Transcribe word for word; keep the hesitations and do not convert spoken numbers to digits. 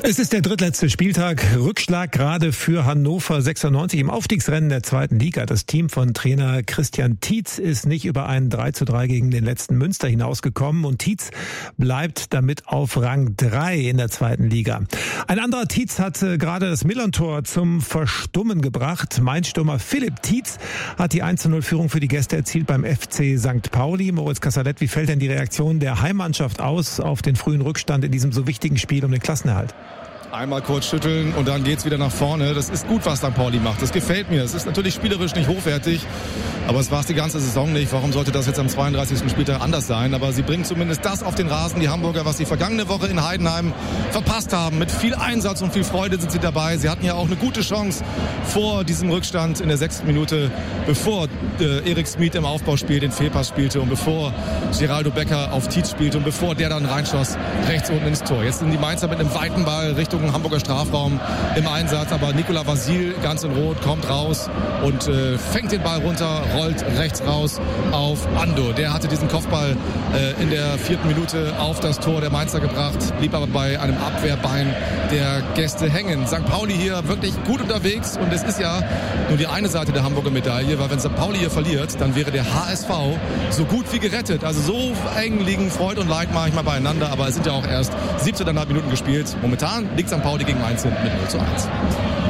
Es ist der drittletzte Spieltag. Rückschlag gerade für Hannover sechsundneunzig im Aufstiegsrennen der zweiten Liga. Das Team von Trainer Christian Tietz ist nicht über einen drei zu drei gegen den letzten Münster hinausgekommen und Tietz bleibt damit auf Rang drei in der zweiten Liga. Ein anderer Tietz hat gerade das Millern-Tor zum Verstummen gebracht. Mainz-Stürmer Philipp Tietz hat die eins zu null Führung für die Gäste erzielt beim F C Sankt Pauli. Moritz Kassalet, wie fällt denn die Reaktion der Heimmannschaft aus auf den frühen Rückstand in diesem so wichtigen Spiel um den Klassenerhalt? Einmal kurz schütteln und dann geht's wieder nach vorne. Das ist gut, was Sankt Pauli macht. Das gefällt mir. Es ist natürlich spielerisch nicht hochwertig, aber es war es die ganze Saison nicht. Warum sollte das jetzt am zweiunddreißigsten Spieltag anders sein? Aber sie bringen zumindest das auf den Rasen, die Hamburger, was sie vergangene Woche in Heidenheim verpasst haben. Mit viel Einsatz und viel Freude sind sie dabei. Sie hatten ja auch eine gute Chance vor diesem Rückstand in der sechsten Minute, bevor äh, Erik Smith im Aufbauspiel den Fehlpass spielte und bevor Geraldo Becker auf Tietz spielte und bevor der dann reinschoss, rechts unten ins Tor. Jetzt sind die Mainzer mit einem weiten Ball Richtung Hamburger Strafraum im Einsatz, aber Nicolas Vasil ganz in Rot kommt raus und äh, fängt den Ball runter, rollt rechts raus auf Ando. Der hatte diesen Kopfball äh, in der vierten Minute auf das Tor der Mainzer gebracht, blieb aber bei einem Abwehrbein der Gäste hängen. Sankt Pauli hier wirklich gut unterwegs und es ist ja nur die eine Seite der Hamburger Medaille, weil wenn Sankt Pauli hier verliert, dann wäre der H S V so gut wie gerettet. Also so eng liegen Freud und Leid manchmal beieinander, aber es sind ja auch erst siebzehn Komma fünf Minuten gespielt. Momentan liegt Sankt Pauli gegen Mainz mit null zu eins.